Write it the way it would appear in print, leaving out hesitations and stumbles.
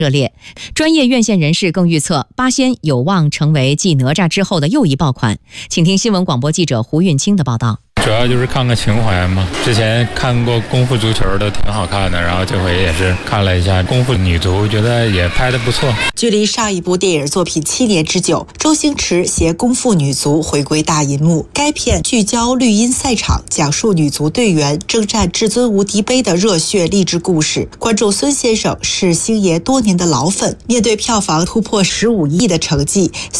热烈。专业院线人士更预测，八仙有望成为继哪吒之后的又一爆款。请听新闻广播记者胡运清的报道。 主要就是看个情怀嘛，之前看过功夫足球的挺好看的，然后这回也是看了一下功夫女足，觉得也拍得不错。 距离上一部电影作品7年之久，周星驰携功夫女足回归大银幕。该片聚焦绿茵赛场，讲述女足队员征战至尊无敌杯的热血励志故事。观众孙先生是星爷多年的老粉，面对票房突破15亿的成绩，